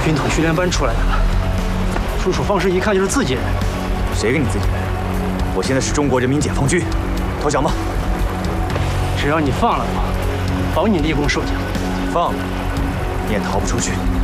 军统训练班出来的，出处方式一看就是自己人。 谁跟你自己人？我现在是中国人民解放军，投降吗？ 只要你放了我，保你立功受奖。 放了，你也逃不出去。